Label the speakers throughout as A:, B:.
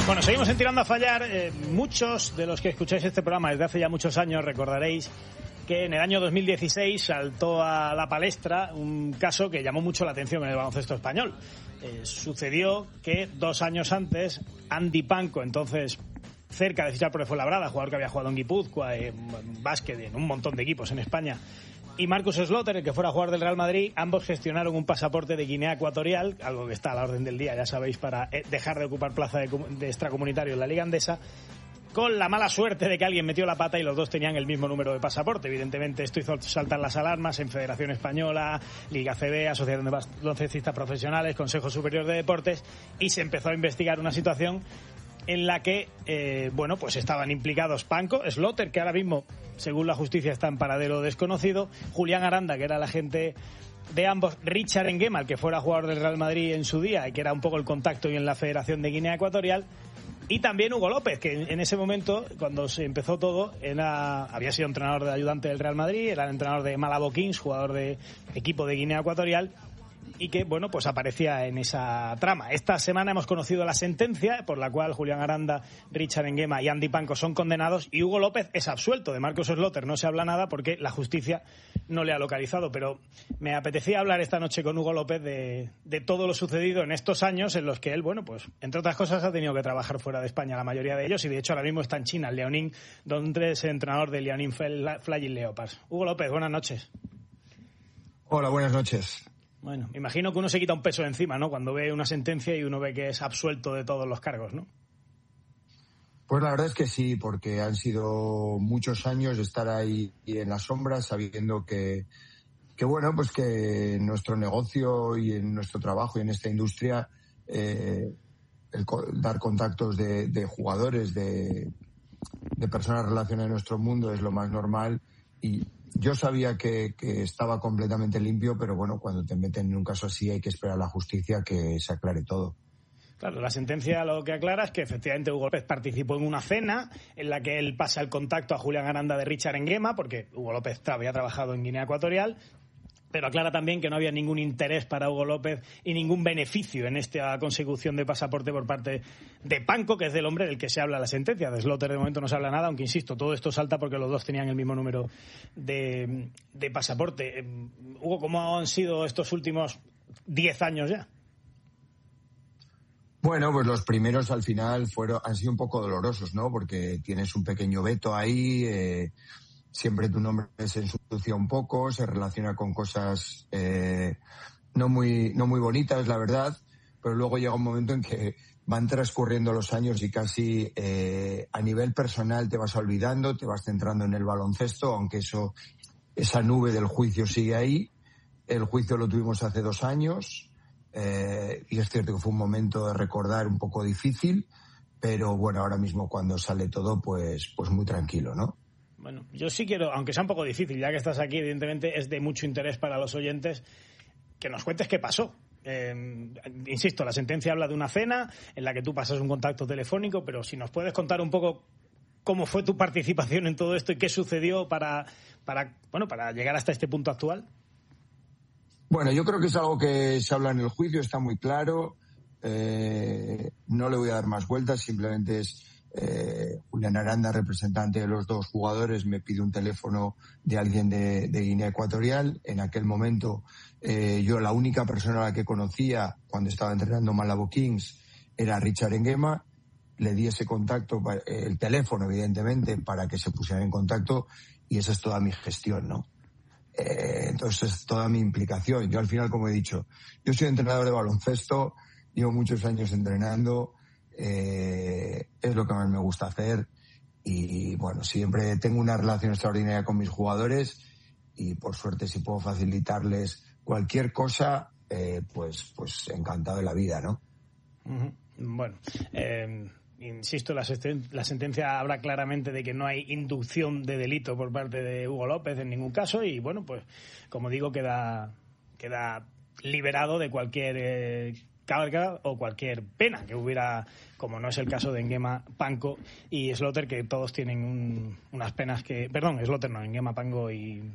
A: Bueno, seguimos en Tirando a Fallar. Muchos de los que escucháis este programa desde hace ya muchos años recordaréis que en el año 2016 saltó a la palestra un caso que llamó mucho la atención en el baloncesto español. Sucedió que 2 años antes, Andy Panko, entonces cerca de fichar por el Fuenlabrada, jugador que había jugado en Guipúzcoa, en básquet, en un montón de equipos en España, y Marcus Sloter, el que fuera a jugar del Real Madrid, ambos gestionaron un pasaporte de Guinea Ecuatorial, algo que está a la orden del día, ya sabéis, para dejar de ocupar plaza de extracomunitario en la Liga Andesa, con la mala suerte de que alguien metió la pata y los dos tenían el mismo número de pasaporte. Evidentemente esto hizo saltar las alarmas en Federación Española, Liga CB, Asociación de Baloncetistas Profesionales, Consejo Superior de Deportes, y se empezó a investigar una situación en la que, pues estaban implicados Panko, Sloter, que ahora mismo, según la justicia, está en paradero desconocido, Julián Aranda, que era el agente de ambos, Richard Nguema, el que fuera jugador del Real Madrid en su día y que era un poco el contacto y en la Federación de Guinea Ecuatorial, y también Hugo López, que en ese momento, cuando se empezó todo, había sido entrenador de ayudante del Real Madrid, era el entrenador de Malabo Kings, jugador de equipo de Guinea Ecuatorial, y que, pues aparecía en esa trama. Esta semana hemos conocido la sentencia por la cual Julián Aranda, Richard Nguema y Andy Panko son condenados y Hugo López es absuelto. De Marcus Sloter no se habla nada porque la justicia no le ha localizado, pero me apetecía hablar esta noche con Hugo López de todo lo sucedido en estos años en los que él, entre otras cosas, ha tenido que trabajar fuera de España, la mayoría de ellos, y de hecho ahora mismo está en China, en Liaoning, donde es entrenador de Liaoning Flying Leopards. Hugo López, buenas noches.
B: Hola, buenas noches.
A: Bueno, me imagino que uno se quita un peso de encima, ¿no? Cuando ve una sentencia y uno ve que es absuelto de todos los cargos, ¿no?
B: Pues la verdad es que sí, porque han sido muchos años de estar ahí en las sombras, sabiendo que nuestro negocio y en nuestro trabajo y en esta industria, dar contactos de jugadores, de personas relacionadas en nuestro mundo es lo más normal. Y yo sabía que estaba completamente limpio, pero cuando te meten en un caso así hay que esperar a la justicia que se aclare todo.
A: Claro, la sentencia lo que aclara es que efectivamente Hugo López participó en una cena en la que él pasa el contacto a Julián Aranda de Richard Nguema, porque Hugo López había trabajado en Guinea Ecuatorial, pero aclara también que no había ningún interés para Hugo López y ningún beneficio en esta consecución de pasaporte por parte de Panko, que es del hombre del que se habla la sentencia. De Sloter de momento no se habla nada, aunque insisto, todo esto salta porque los dos tenían el mismo número de pasaporte. Hugo, ¿cómo han sido estos últimos 10 años ya?
B: Pues los primeros al final han sido un poco dolorosos, ¿no? Porque tienes un pequeño veto ahí, siempre tu nombre se ensucia un poco, se relaciona con cosas no muy bonitas, la verdad, pero luego llega un momento en que van transcurriendo los años y casi a nivel personal te vas olvidando, te vas centrando en el baloncesto, aunque esa nube del juicio sigue ahí. El juicio lo tuvimos hace 2 años, y es cierto que fue un momento de recordar un poco difícil, pero ahora mismo cuando sale todo, pues muy tranquilo, ¿no?
A: Bueno, yo sí quiero, aunque sea un poco difícil, ya que estás aquí, evidentemente es de mucho interés para los oyentes, que nos cuentes qué pasó. Insisto, la sentencia habla de una cena en la que tú pasas un contacto telefónico, pero si nos puedes contar un poco cómo fue tu participación en todo esto y qué sucedió para llegar hasta este punto actual.
B: Bueno, yo creo que es algo que se habla en el juicio, está muy claro. No le voy a dar más vueltas, simplemente es Julián Aranda, representante de los dos jugadores, me pide un teléfono de alguien de Guinea Ecuatorial. En aquel momento, yo la única persona a la que conocía cuando estaba entrenando Malabo Kings era Richard Nguema. Le di ese contacto, el teléfono, evidentemente, para que se pusieran en contacto, y esa es toda mi gestión, ¿no? Entonces es toda mi implicación. Yo al final, como he dicho, yo soy entrenador de baloncesto, llevo muchos años entrenando, es lo que más me gusta hacer y siempre tengo una relación extraordinaria con mis jugadores y por suerte si puedo facilitarles cualquier cosa, pues encantado de la vida, ¿no?
A: Uh-huh. Bueno, insisto, la sentencia habla claramente de que no hay inducción de delito por parte de Hugo López en ningún caso y pues como digo, queda liberado de cualquier carga o cualquier pena que hubiera, como no es el caso de Nguema, Panko y Sloter, que todos tienen unas penas Sloter no, Nguema, Panko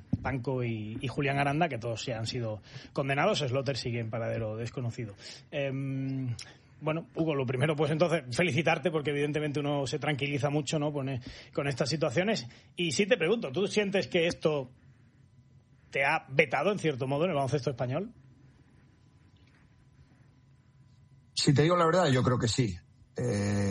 A: y Julián Aranda, que todos ya han sido condenados. Sloter sigue en paradero desconocido. bueno, Hugo, lo primero, pues entonces felicitarte, porque evidentemente uno se tranquiliza mucho, ¿no?, con estas situaciones. Y sí te pregunto, ¿tú sientes que esto te ha vetado en cierto modo en el baloncesto español?
B: Si te digo la verdad, yo creo que sí.